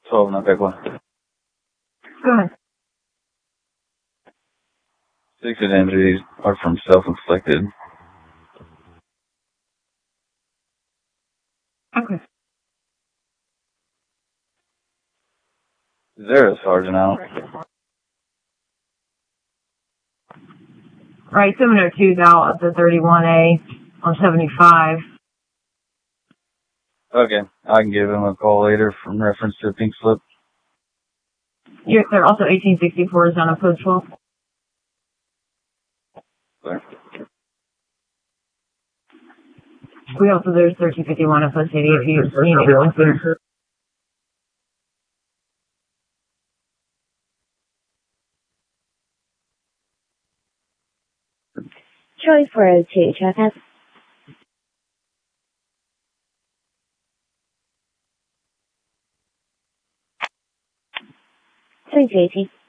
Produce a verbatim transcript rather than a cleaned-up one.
twelve, not back one. Go ahead. Six of injuries are from self-inflicted. Okay. Is there a sergeant out? Right, seven oh two's out at the thirty-one A on seventy-five. Okay, I can give him a call later from reference to a pink slip. You're, they're also eighteen sixty-four is down at post twelve. Sorry. We also, there's thirteen fifty-one at post eighty if you need it. Troy four oh two, traffic. three eighty.